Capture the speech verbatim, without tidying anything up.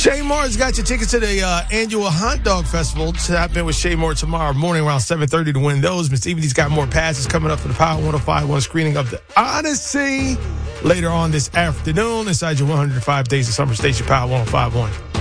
Shay Moore's got your tickets to the uh, annual Hot Dog Festival. Tap in with Shay Moore tomorrow morning around seven thirty to win those. Miss Evedy's got more passes coming up for the Power one oh five point one screening of The Odyssey later on this afternoon inside your one hundred five Days of Summer Station, Power one oh five point one.